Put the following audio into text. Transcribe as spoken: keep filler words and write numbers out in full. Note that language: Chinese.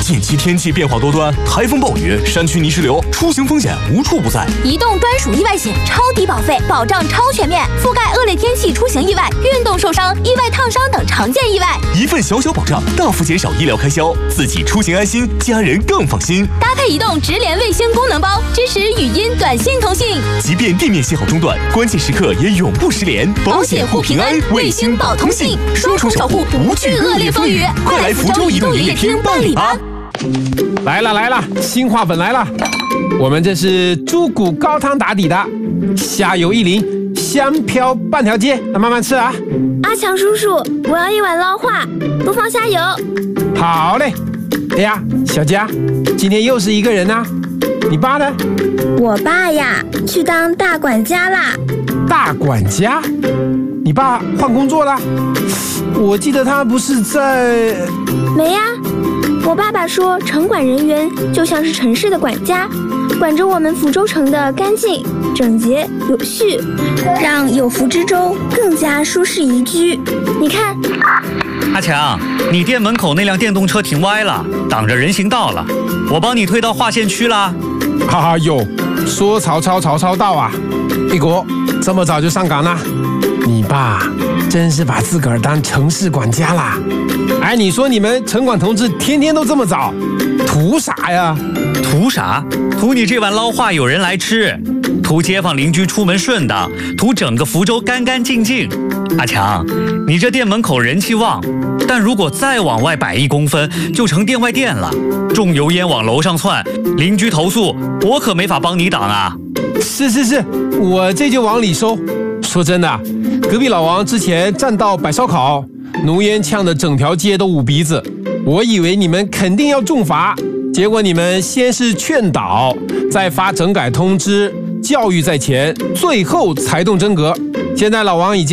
近期天气变化多端，台风、暴雨、山区泥石流，出行风险无处不在。 移动专属意外险，超低保费，保障超全面，覆盖恶劣天气出行意外、运动受伤、意外烫伤等常见意外。 一份小小保障，大幅减少医疗开销，自己出行安心，家人更放心。 搭配移动直连卫星功能包，支持语音、短信通信， 即便地面信号中断，关键时刻也永不失联。 保险护平安，卫星保通信，双重守护，不惧恶劣风雨。快来福州移动营业厅办理吧！ 来了来了，新化粉来了。我们这是猪骨高汤打底的，虾油一淋，香飘半条街，慢慢吃啊。 阿强叔叔，我要一碗捞化，不放虾油。 好嘞。哎呀，小佳，今天又是一个人啊？你爸呢？ 我爸呀，去当大管家啦。 大管家？你爸换工作了？我记得他不是在…… 没呀。我爸爸说，城管人员就像是城市的管家，管着我们福州城的干净、整洁、有序，让有福之州更加舒适宜居。你看， 阿强，你店门口那辆电动车停歪了，挡着人行道了，我帮你推到划线区啦。 哈哈哟，说曹操曹操到啊！一国这么早就上岗了，你爸真是把自个儿当城市管家啦！哎，你说你们城管同志天天都这么早，图啥呀？ 图啥？图你这碗捞化有人来吃，图街坊邻居出门顺当，图整个福州干干净净。阿强，你这店门口人气旺，但如果再往外摆一公分，就成店外店了，重油烟往楼上窜，邻居投诉，我可没法帮你挡啊。 是是是，我这就往里收。说真的，隔壁老王之前站到摆烧烤，浓烟呛得整条街都捂鼻子，我以为你们肯定要重罚，结果你们先是劝导，再发整改通知，教育在前，最后才动真格。现在老王已经